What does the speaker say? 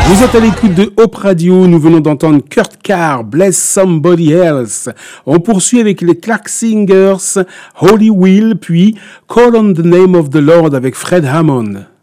Vous êtes à l'écoute de Hope Radio. Nous venons d'entendre Kurt Carr, Bless Somebody Else. On poursuit avec les Clark Singers, Holy Will, puis Call on the Name of the Lord avec Fred Hammond.